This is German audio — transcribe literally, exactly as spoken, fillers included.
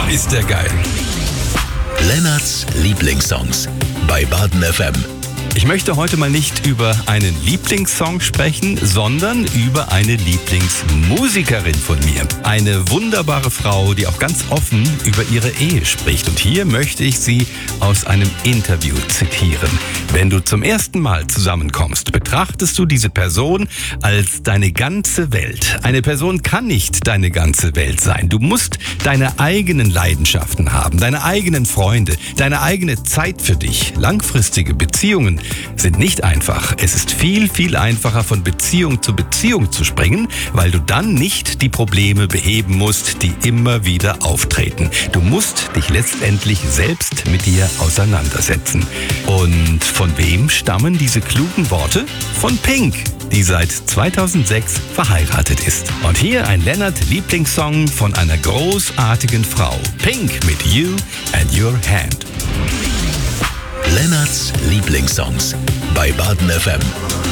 ist der geil. Lennarts Lieblingssongs bei Baden F M. Ich möchte heute mal nicht über einen Lieblingssong sprechen, sondern über eine Lieblingsmusikerin von mir. Eine wunderbare Frau, die auch ganz offen über ihre Ehe spricht. Und hier möchte ich sie aus einem Interview zitieren. Wenn du zum ersten Mal zusammenkommst, betrachtest du diese Person als deine ganze Welt. Eine Person kann nicht deine ganze Welt sein. Du musst deine eigenen Leidenschaften haben, deine eigenen Freunde, deine eigene Zeit für dich. Langfristige Beziehungen sind nicht einfach. Es ist viel, viel einfacher, von Beziehung zu Beziehung zu springen, weil du dann nicht die Probleme beheben musst, die immer wieder auftreten. Du musst dich letztendlich selbst mit dir auseinandersetzen. Und von wem stammen diese klugen Worte? Von Pink, die seit zweitausendsechs verheiratet ist. Und hier ein Lennart-Lieblingssong von einer großartigen Frau. Pink mit You and Your Hand. Lennarts Lieblingssongs bei Baden F M.